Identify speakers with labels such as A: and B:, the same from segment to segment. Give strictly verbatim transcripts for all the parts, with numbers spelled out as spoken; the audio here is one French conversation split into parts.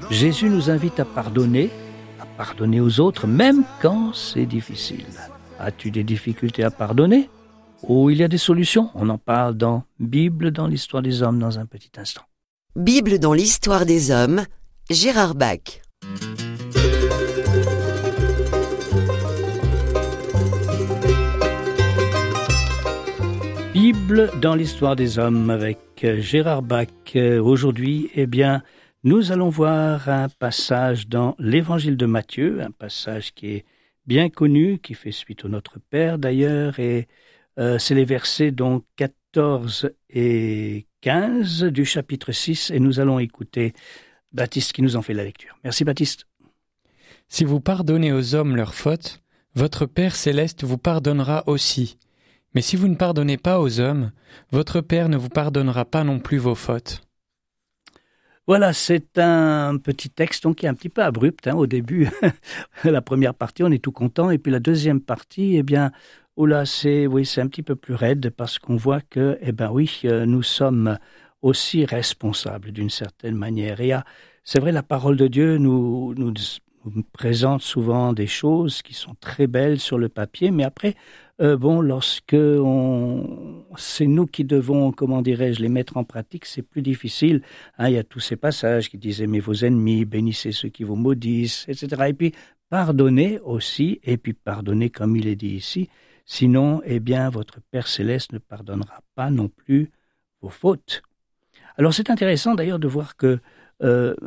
A: Jésus nous invite à pardonner, à pardonner aux autres, même quand c'est difficile. As-tu des difficultés à pardonner ? Ou il y a des solutions ? On en parle dans Bible dans l'histoire des hommes dans un petit instant.
B: Bible dans l'histoire des hommes, Gérard Bach.
A: Bible dans l'histoire des hommes avec Gérard Bach. Aujourd'hui, eh bien, nous allons voir un passage dans l'Évangile de Matthieu, un passage qui est bien connu, qui fait suite au Notre Père d'ailleurs, et euh, c'est les versets donc quatorze et quinze du chapitre six, et nous allons écouter Baptiste qui nous en fait la lecture. Merci Baptiste.
C: Si vous pardonnez aux hommes leurs fautes, votre Père céleste vous pardonnera aussi. Mais si vous ne pardonnez pas aux hommes, votre Père ne vous pardonnera pas non plus vos fautes.
A: Voilà, c'est un petit texte donc, qui est un petit peu abrupt hein, au début. La première partie, on est tout content. Et puis la deuxième partie, eh bien, oh là, c'est, oui, c'est un petit peu plus raide parce qu'on voit que, eh ben oui, nous sommes aussi responsables d'une certaine manière. Et ah, c'est vrai, la parole de Dieu nous, nous, nous présente souvent des choses qui sont très belles sur le papier, mais après, Euh, bon, lorsque on... c'est nous qui devons, comment dirais-je, les mettre en pratique, c'est plus difficile. Hein, il y a tous ces passages qui disent « Aimez vos ennemis, bénissez ceux qui vous maudissent », et cetera. Et puis, pardonnez aussi, et puis pardonnez comme il est dit ici. Sinon, eh bien, votre Père Céleste ne pardonnera pas non plus vos fautes. Alors, c'est intéressant d'ailleurs de voir que euh,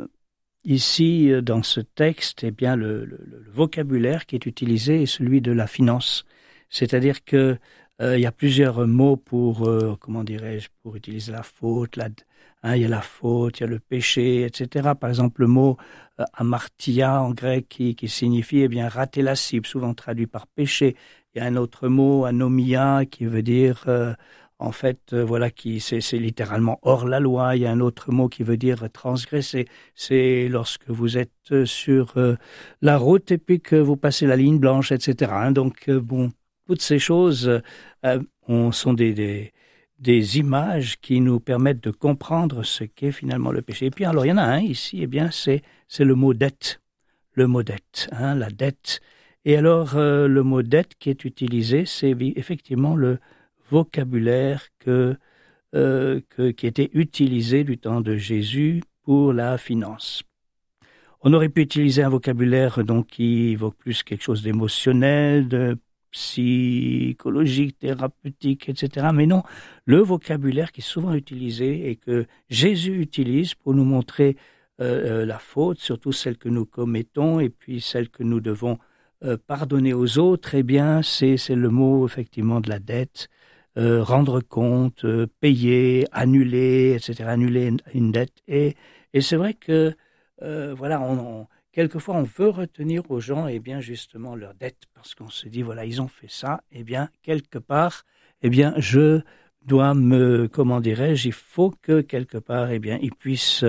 A: ici, dans ce texte, eh bien, le, le, le vocabulaire qui est utilisé est celui de la finance. C'est-à-dire que euh, il y a plusieurs mots pour, euh, comment dirais-je, pour utiliser la faute. La, hein, il y a la faute, il y a le péché, et cetera. Par exemple, le mot euh, amartia en grec qui, qui signifie eh bien rater la cible, souvent traduit par péché. Il y a un autre mot, anomia, qui veut dire euh, en fait, euh, voilà, qui c'est, c'est littéralement hors la loi. Il y a un autre mot qui veut dire transgresser. C'est lorsque vous êtes sur euh, la route et puis que vous passez la ligne blanche, et cetera. Hein, donc euh, bon. Toutes ces choses euh, on, sont des, des, des images qui nous permettent de comprendre ce qu'est finalement le péché. Et puis, alors, il y en a un ici, eh bien, c'est, c'est le mot dette. Le mot dette, hein, la dette. Et alors, euh, le mot dette qui est utilisé, c'est effectivement le vocabulaire que, euh, que, qui était utilisé du temps de Jésus pour la finance. On aurait pu utiliser un vocabulaire donc, qui évoque plus quelque chose d'émotionnel, de psychologique, thérapeutique, et cetera. Mais non, le vocabulaire qui est souvent utilisé et que Jésus utilise pour nous montrer euh, la faute, surtout celle que nous commettons et puis celle que nous devons euh, pardonner aux autres, eh bien, c'est, c'est le mot effectivement de la dette, euh, rendre compte, euh, payer, annuler, et cetera. Annuler une dette. Et, et c'est vrai que, euh, voilà, on... on quelquefois, on veut retenir aux gens, eh bien, justement, leur dette, parce qu'on se dit, voilà, ils ont fait ça, eh bien, quelque part, eh bien, je dois me, comment dirais-je, il faut que, quelque part, eh bien, ils puissent,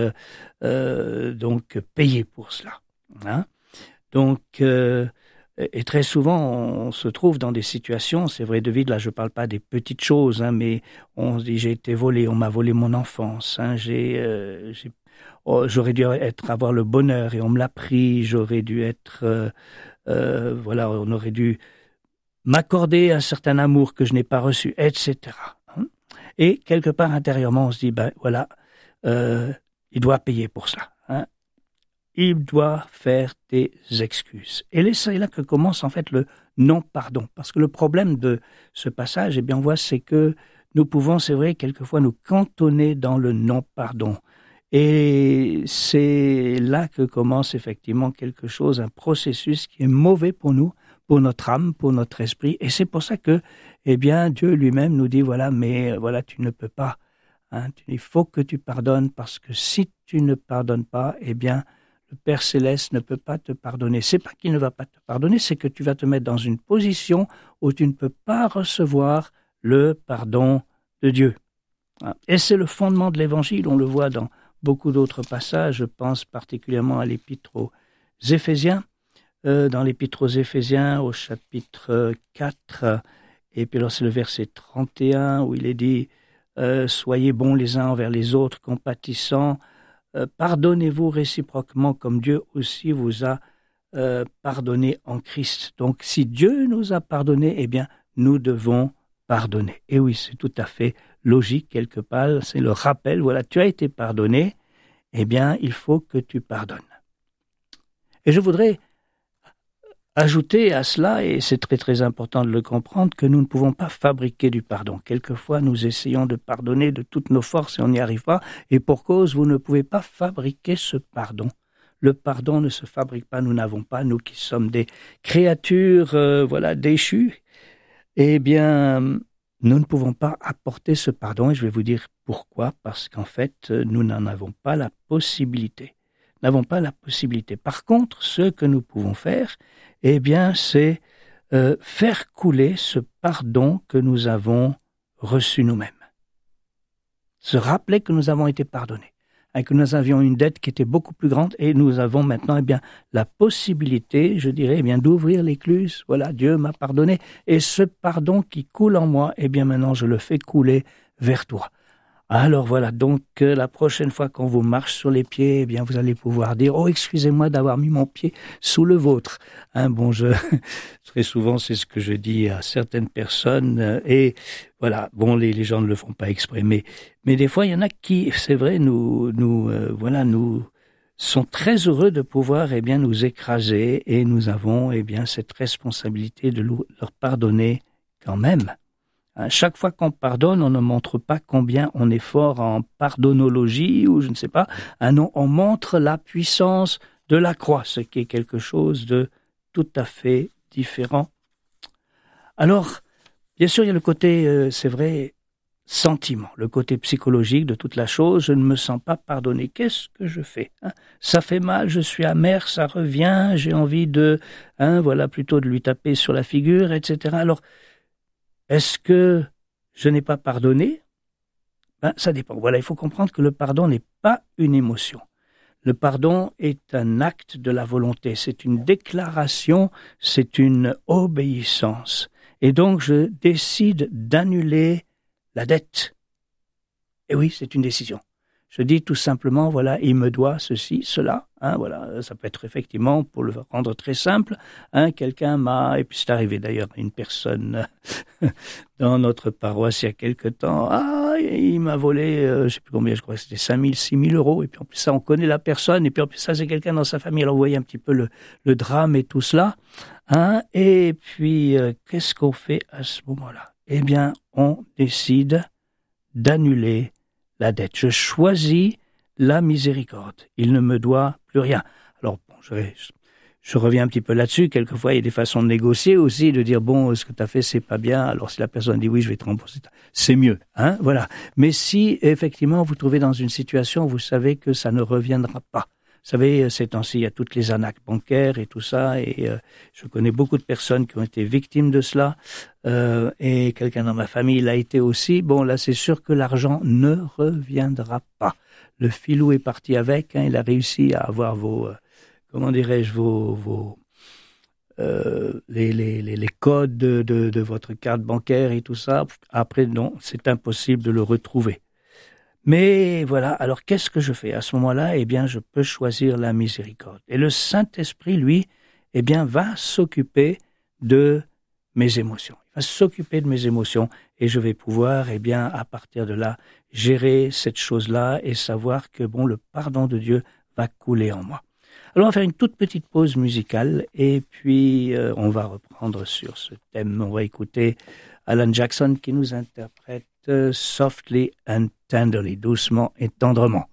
A: euh, donc, payer pour cela. Hein? Donc, euh, et très souvent, on se trouve dans des situations, c'est vrai de vide, là, je parle pas des petites choses, hein, mais on se dit, j'ai été volé, on m'a volé mon enfance, hein, j'ai, euh, j'ai Oh, j'aurais dû être avoir le bonheur et on me l'a pris, j'aurais dû être euh, euh, voilà, on aurait dû m'accorder un certain amour que je n'ai pas reçu, et cetera. Et quelque part intérieurement, on se dit ben voilà, euh, il doit payer pour cela. Hein. Il doit faire des excuses. Et c'est là que commence en fait le non-pardon, parce que le problème de ce passage, eh bien on voit, c'est que nous pouvons, c'est vrai, quelquefois nous cantonner dans le non-pardon. Et c'est là que commence effectivement quelque chose, un processus qui est mauvais pour nous, pour notre âme, pour notre esprit. Et c'est pour ça que, eh bien, Dieu lui-même nous dit, voilà, mais voilà, tu ne peux pas. Hein, il faut que tu pardonnes parce que si tu ne pardonnes pas, eh bien, le Père Céleste ne peut pas te pardonner. C'est pas qu'il ne va pas te pardonner, c'est que tu vas te mettre dans une position où tu ne peux pas recevoir le pardon de Dieu. Et c'est le fondement de l'Évangile, on le voit dans beaucoup d'autres passages, je pense particulièrement à l'épître aux Éphésiens, euh, dans l'épître aux Éphésiens au chapitre quatre, et puis alors c'est le verset trente et un où il est dit euh, « Soyez bons les uns envers les autres, compatissants, euh, pardonnez-vous réciproquement comme Dieu aussi vous a euh, pardonné en Christ. Donc, si Dieu nous a pardonné, eh bien, nous devons pardonner. Et oui, c'est tout à fait logique quelque part. C'est le rappel. Voilà, tu as été pardonné. Eh bien, il faut que tu pardonnes. Et je voudrais ajouter à cela, et c'est très très important de le comprendre, que nous ne pouvons pas fabriquer du pardon. Quelquefois, nous essayons de pardonner de toutes nos forces et on n'y arrive pas. Et pour cause, vous ne pouvez pas fabriquer ce pardon. Le pardon ne se fabrique pas. Nous n'avons pas, nous qui sommes des créatures, euh, voilà, déchues. Eh bien, nous ne pouvons pas apporter ce pardon. Et je vais vous dire pourquoi. Parce qu'en fait, nous n'en avons pas la possibilité. N'avons pas la possibilité. Par contre, ce que nous pouvons faire, eh bien, c'est euh, faire couler ce pardon que nous avons reçu nous-mêmes. Se rappeler que nous avons été pardonnés, hein, que nous avions une dette qui était beaucoup plus grande et nous avons maintenant, eh bien, la possibilité, je dirais, eh bien, d'ouvrir l'écluse. Voilà, Dieu m'a pardonné et ce pardon qui coule en moi, eh bien, maintenant, je le fais couler vers toi. Alors voilà, donc euh, la prochaine fois qu'on vous marche sur les pieds, eh bien vous allez pouvoir dire « Oh, excusez-moi d'avoir mis mon pied sous le vôtre. Hein, » Bon, je, très souvent, c'est ce que je dis à certaines personnes. Euh, et voilà, bon, les, les gens ne le font pas exprès. Mais, mais des fois, il y en a qui, c'est vrai, nous, nous, euh, voilà, nous sont très heureux de pouvoir eh bien, nous écraser. Et nous avons eh bien, cette responsabilité de leur pardonner quand même. Chaque fois qu'on pardonne, on ne montre pas combien on est fort en pardonnologie ou je ne sais pas. Ah non, on montre la puissance de la croix, ce qui est quelque chose de tout à fait différent. Alors, bien sûr, il y a le côté, euh, c'est vrai, sentiment, le côté psychologique de toute la chose. Je ne me sens pas pardonné. Qu'est-ce que je fais, hein? Ça fait mal, je suis amer, ça revient, j'ai envie de, hein, voilà, plutôt de lui taper sur la figure, et cetera. Alors, est-ce que je n'ai pas pardonné? Ben, ça dépend. Voilà, il faut comprendre que le pardon n'est pas une émotion. Le pardon est un acte de la volonté. C'est une déclaration, c'est une obéissance. Et donc, je décide d'annuler la dette. Et oui, c'est une décision. Je dis tout simplement, voilà, il me doit ceci, cela. Hein, voilà, ça peut être effectivement, pour le rendre très simple, hein, quelqu'un m'a, et puis c'est arrivé d'ailleurs à une personne dans notre paroisse il y a quelque temps, ah, il m'a volé, euh, je ne sais plus combien, je crois que c'était cinq mille, six mille euros, et puis en plus ça, on connaît la personne, et puis en plus ça, c'est quelqu'un dans sa famille, alors vous voyez un petit peu le, le drame et tout cela. Hein, et puis, euh, qu'est-ce qu'on fait à ce moment-là? Eh bien, on décide d'annuler la dette. Je choisis la miséricorde. Il ne me doit plus rien. Alors, bon, je, je, je reviens un petit peu là-dessus. Quelquefois, il y a des façons de négocier aussi, de dire, bon, ce que tu as fait, c'est pas bien. Alors, si la personne dit, oui, je vais te rembourser, c'est mieux. Hein, voilà. Mais si, effectivement, vous trouvez dans une situation où vous savez que ça ne reviendra pas. Vous savez, ces temps-ci, il y a toutes les arnaques bancaires et tout ça, et euh, je connais beaucoup de personnes qui ont été victimes de cela, euh, et quelqu'un dans ma famille l'a été aussi. Bon, là, c'est sûr que l'argent ne reviendra pas. Le filou est parti avec, hein, il a réussi à avoir vos, euh, comment dirais-je, vos, vos euh, les, les, les, les codes de, de, de votre carte bancaire et tout ça. Après, non, c'est impossible de le retrouver. Mais voilà, alors qu'est-ce que je fais? À ce moment-là, eh bien, je peux choisir la miséricorde. Et le Saint-Esprit, lui, eh bien, va s'occuper de mes émotions. Il va s'occuper de mes émotions et je vais pouvoir, eh bien, à partir de là, gérer cette chose-là et savoir que, bon, le pardon de Dieu va couler en moi. Alors, on va faire une toute petite pause musicale et puis euh, on va reprendre sur ce thème. On va écouter Alan Jackson qui nous interprète uh, Softly and Tenderly, doucement et tendrement.